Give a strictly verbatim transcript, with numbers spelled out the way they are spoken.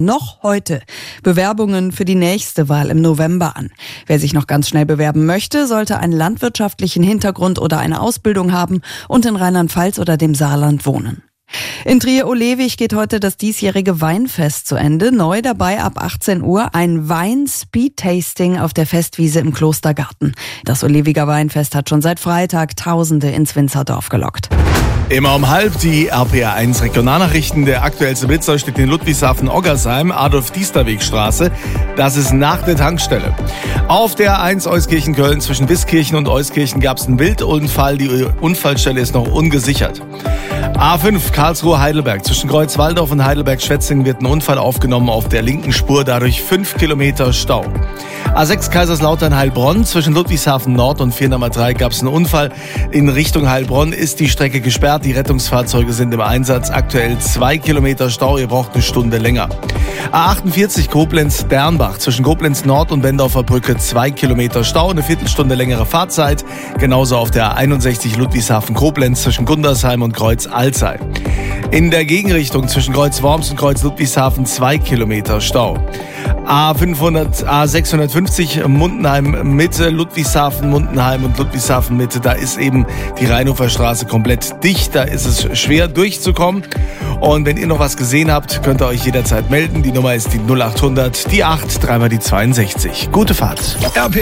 Noch heute Bewerbungen für die nächste Wahl im November an. Wer sich noch ganz schnell bewerben möchte, sollte einen landwirtschaftlichen Hintergrund oder eine Ausbildung haben und in Rheinland-Pfalz oder dem Saarland wohnen. In Trier-Olewig geht heute das diesjährige Weinfest zu Ende. Neu dabei ab achtzehn Uhr ein Wein-Speed-Tasting auf der Festwiese im Klostergarten. Das Olewiger Weinfest hat schon seit Freitag Tausende ins Winzerdorf gelockt. Immer um halb die R P R eins Regionalnachrichten. Der aktuellste Blitzer steht in Ludwigshafen-Oggersheim, Adolf-Diesterweg-Straße. Das ist nach der Tankstelle. Auf der A eins Euskirchen-Köln zwischen Wiskirchen und Euskirchen gab es einen Wildunfall. Die Unfallstelle ist noch ungesichert. A fünf Karlsruhe-Heidelberg. Zwischen Kreuzwaldorf und Heidelberg-Schwetzingen wird ein Unfall aufgenommen auf der linken Spur. Dadurch fünf Kilometer Stau. A sechs Kaiserslautern-Heilbronn. Zwischen Ludwigshafen Nord und vier Nummer drei gab es einen Unfall. In Richtung Heilbronn ist die Strecke gesperrt. Die Rettungsfahrzeuge sind im Einsatz. Aktuell zwei Kilometer Stau. Ihr braucht eine Stunde länger. A achtundvierzig Koblenz-Bernbach. Zwischen Koblenz Nord und Bendorfer Brücke zwei Kilometer Stau. Eine Viertelstunde längere Fahrzeit. Genauso auf der A einundsechzig Ludwigshafen-Koblenz zwischen Gundersheim und Kreuz-Alzey. In der Gegenrichtung zwischen Kreuz-Worms und Kreuz-Ludwigshafen zwei Kilometer Stau. A fünfhundert, A sechshundertfünfzig Mundenheim Mitte, Ludwigshafen, Mundenheim und Ludwigshafen Mitte. Da ist eben die Rheinhofer Straße komplett dicht. Da ist es schwer durchzukommen. Und wenn ihr noch was gesehen habt, könnt ihr euch jederzeit melden. Die Nummer ist die null achthundert, die acht, dreimal die zweiundsechzig. Gute Fahrt.